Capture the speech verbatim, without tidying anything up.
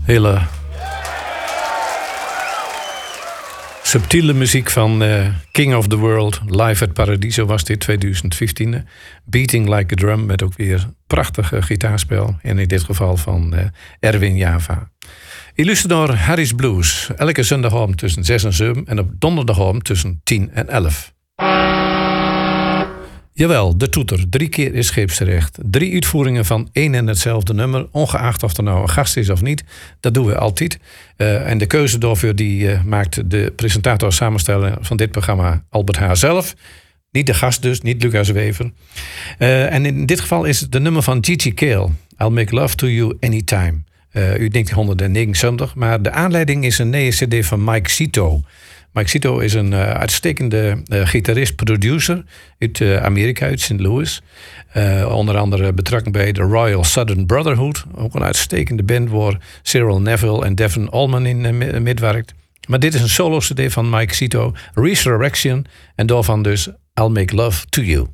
Hele subtiele muziek van uh, King of the World. Live at Paradiso was dit twintig vijftien. Beating Like a Drum met ook weer prachtige gitaarspel. En in dit geval van uh, Erwin Java. Illuster door Harry's Blues. Elke zondagavond tussen zes en zeven. En op donderdagavond tussen tien en elf. Jawel, de toeter. Drie keer is scheepsrecht. Drie uitvoeringen van één en hetzelfde nummer. Ongeacht of er nou een gast is of niet. Dat doen we altijd. Uh, en de keuze daarvoor die uh, maakt de presentator samensteller van dit programma Albert H. zelf. Niet de gast dus, niet Lucas Wever. Uh, en in dit geval is het de nummer van Gigi Cale. I'll make love to you anytime. Uh, u denkt honderdnegenenzeventig. Maar de aanleiding is een nieuwe cd van Mike Zito. Mike Zito is een uh, uitstekende uh, gitarist-producer uit uh, Amerika, uit Saint Louis. Uh, onder andere betrokken bij de Royal Southern Brotherhood. Ook een uitstekende band waar Cyril Neville en Devin Allman in uh, meewerkt. Maar dit is een solo-cd van Mike Zito, Resurrection. En daarvan dus I'll Make Love to You.